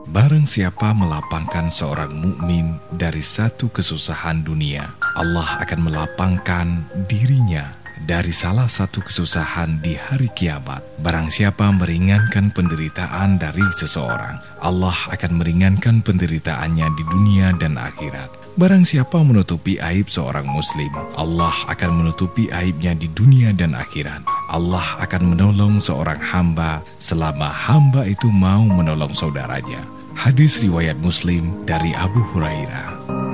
Barang siapa melapangkan seorang mukmin dari satu kesusahan dunia, Allah akan melapangkan dirinya dari salah satu kesusahan di hari kiamat. Barang siapa meringankan penderitaan dari seseorang, Allah akan meringankan penderitaannya di dunia dan akhirat. Barang siapa menutupi aib seorang muslim, Allah akan menutupi aibnya di dunia dan akhirat. Allah akan menolong seorang hamba selama hamba itu mau menolong saudaranya. Hadis riwayat Muslim dari Abu Hurairah.